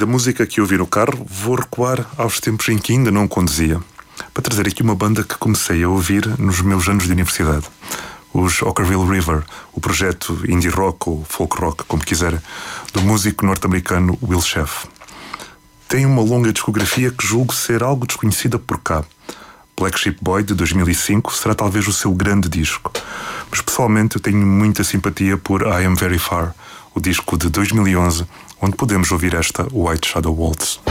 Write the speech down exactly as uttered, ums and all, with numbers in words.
da música que ouvi no carro, vou recuar aos tempos em que ainda não conduzia, para trazer aqui uma banda que comecei a ouvir nos meus anos de universidade. Os Okkervil River, o projeto indie rock ou folk rock, como quiser, do músico norte-americano Will Sheff. Tem uma longa discografia que julgo ser algo desconhecida por cá. Black Sheep Boy, de dois mil e cinco, será talvez o seu grande disco. Mas pessoalmente eu tenho muita simpatia por I Am Very Far, o disco de dois mil e onze, onde podemos ouvir esta White Shadow Waltz.